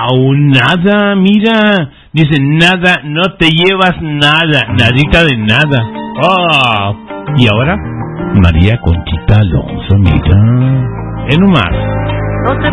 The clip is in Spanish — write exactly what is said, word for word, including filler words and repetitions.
¡Wow! Nada, mira. Dice, nada, no te llevas nada. Nadita de nada. ¡Oh! Y ahora, María Conchita Alonso, mira. En un mar. No te